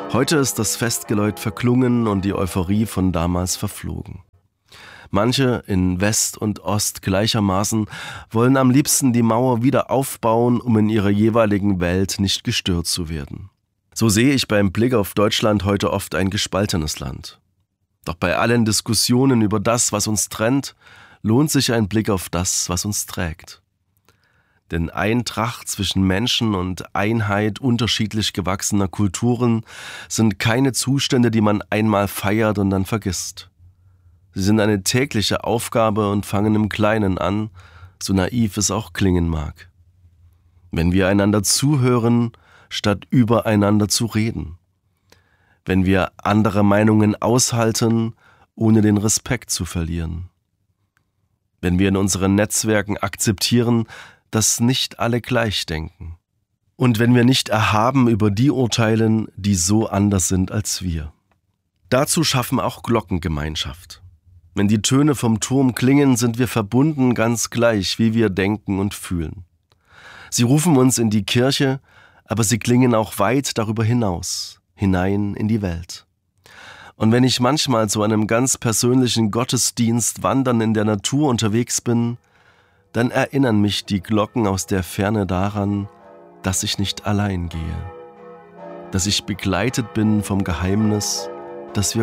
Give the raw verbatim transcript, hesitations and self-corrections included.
Heute ist das Festgeläut verklungen und die Euphorie von damals verflogen. Manche in West und Ost gleichermaßen wollen am liebsten die Mauer wieder aufbauen, um in ihrer jeweiligen Welt nicht gestört zu werden. So sehe ich beim Blick auf Deutschland heute oft ein gespaltenes Land. Doch bei allen Diskussionen über das, was uns trennt, lohnt sich ein Blick auf das, was uns trägt. Denn Eintracht zwischen Menschen und Einheit unterschiedlich gewachsener Kulturen sind keine Zustände, die man einmal feiert und dann vergisst. Sie sind eine tägliche Aufgabe und fangen im Kleinen an, so naiv es auch klingen mag. Wenn wir einander zuhören, statt übereinander zu reden. Wenn wir andere Meinungen aushalten, ohne den Respekt zu verlieren. Wenn wir in unseren Netzwerken akzeptieren, dass nicht alle gleich denken. Und wenn wir nicht erhaben über die urteilen, die so anders sind als wir. Dazu schaffen auch Glocken Gemeinschaft. Wenn die Töne vom Turm klingen, sind wir verbunden, ganz gleich, wie wir denken und fühlen. Sie rufen uns in die Kirche, aber sie klingen auch weit darüber hinaus, hinein in die Welt. Und wenn ich manchmal zu einem ganz persönlichen Gottesdienst wandern in der Natur unterwegs bin, dann erinnern mich die Glocken aus der Ferne daran, dass ich nicht allein gehe, dass ich begleitet bin vom Geheimnis, das wir